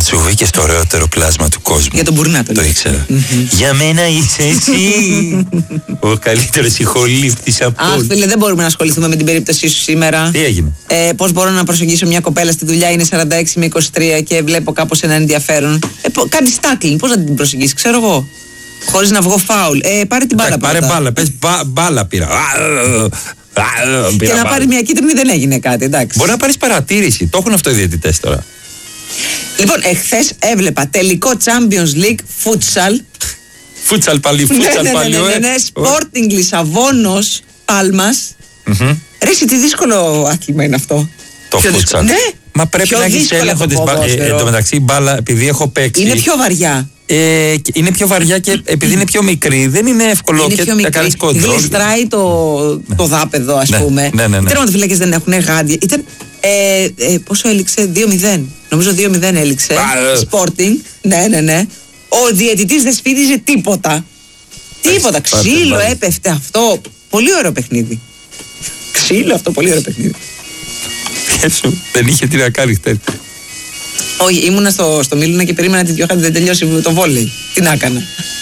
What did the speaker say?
Σου βγήκε στο ωραιότερο πλάσμα του κόσμου. Για τον Μπουρνά το ήξερα. Για μένα είσαι εσύ ο καλύτερος ηχολήπτης από όλους. Αχ, φίλε, δεν μπορούμε να ασχοληθούμε με την περίπτωσή σου σήμερα. Τι έγινε? Πώς μπορώ να προσεγγίσω μια κοπέλα στη δουλειά, είναι 46 με 23 και βλέπω κάπως ένα ενδιαφέρον. Κάνει στάκλινγκ, πώς να την προσεγγίσει, ξέρω εγώ. Χωρίς να βγω φάουλ. Πάρε την μπάλα. Πάρε μπάλα, πες μπάλα πήρα. Και να πάρει μια κίτρινη δεν έγινε κάτι, εντάξει. Μπορεί να πάρεις παρατήρηση. Το έχουν αυτό οι διαιτητές τώρα. Λοιπόν, εχθές έβλεπα τελικό Champions League Futsal. Φούτσαλ πάλι, Ναι, Sporting Λισαβόνος Πάλμας. Ρε, τι δύσκολο άθλημα είναι αυτό. Το φούτσαλ. Ναι. Μα πρέπει να έχεις έλεγχο της μπάλας. Εν τω μεταξύ η μπάλα, επειδή έχω παίξει. Είναι πιο βαριά. Είναι πιο βαριά και επειδή είναι πιο μικρή, δεν είναι εύκολο είναι και πιο μικρή. κάνεις κοντρόλ. Γλιστράει το δάπεδο, ας πούμε. Ναι. Τερματοφύλακες δεν έχουν γάντια. Ήταν. Πόσο έληξε, 2-0. Νομίζω 2-0 έληξε. Sporting. Ναι. Ο διαιτητής δεν σφύριζε τίποτα. Τίποτα. Ξύλο έπεφτε αυτό. Πολύ ωραίο παιχνίδι. Ξύλο αυτό, πολύ ωραίο παιχνίδι. Δεν είχε τι να κάνει χτες. Όχι, ήμουνα στο Μίλουνα και περίμενα τη Διοχάντη δεν τελειώσει το βόλεϊ. Τι να έκανα.